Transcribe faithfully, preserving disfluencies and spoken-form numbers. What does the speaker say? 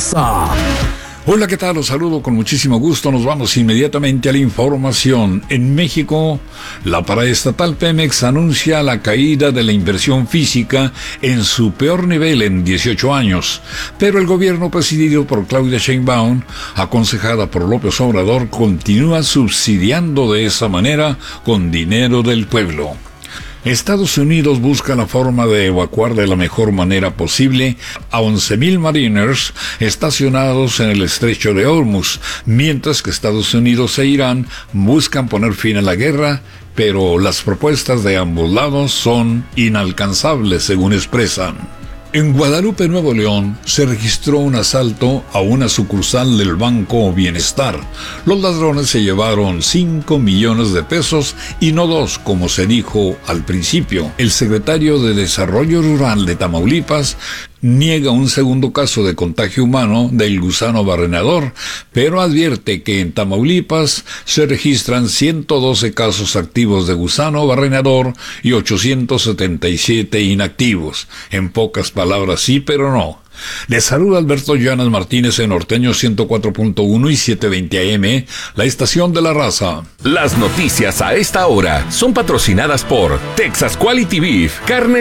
raza. Hola, ¿qué tal? Los saludo con muchísimo gusto. Nos vamos inmediatamente a la información. En México, la paraestatal Pemex anuncia la caída de la inversión física en su peor nivel en dieciocho años. Pero el gobierno presidido por Claudia Sheinbaum, aconsejada por López Obrador, continúa subsidiando de esa manera con dinero del pueblo. Estados Unidos busca la forma de evacuar de la mejor manera posible a once mil mariners estacionados en el estrecho de Hormuz, mientras que Estados Unidos e Irán buscan poner fin a la guerra, pero las propuestas de ambos lados son inalcanzables, según expresan. En Guadalupe, Nuevo León, se registró un asalto a una sucursal del Banco Bienestar. Los ladrones se llevaron cinco millones de pesos y no dos, como se dijo al principio. El secretario de Desarrollo Rural de Tamaulipas niega un segundo caso de contagio humano del gusano barrenador, pero advierte que en Tamaulipas se registran ciento doce casos activos de gusano barrenador y ochocientos setenta y siete inactivos. En pocas palabras, sí, pero no. Les saluda Alberto Llanas Martínez en Norteño ciento cuatro punto uno y setecientos veinte A M, la estación de la raza. Las noticias a esta hora son patrocinadas por Texas Quality Beef, carne